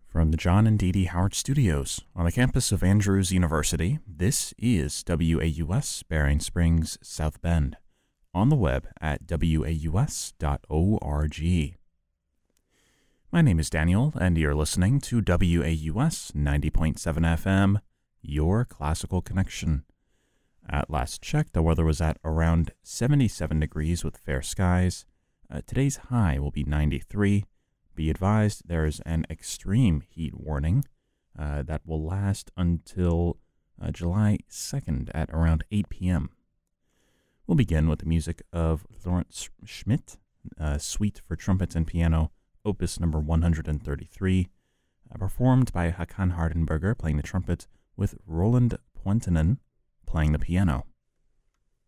From the John and Dee Dee Howard Studios on the campus of Andrews University, this is WAUS Berrien Springs, South Bend, on the web at waus.org. My name is Daniel, and you're listening to WAUS 90.7 FM, your classical connection. At last check, the weather was at around 77 degrees with fair skies. Today's high will be 93. Be advised, there is an extreme heat warning that will last until July 2nd at around 8 p.m. We'll begin with the music of Lawrence Schmidt, Suite for Trumpet and Piano, Opus number 133, performed by Hakan Hardenberger playing the trumpet with Roland Pointinen playing the piano.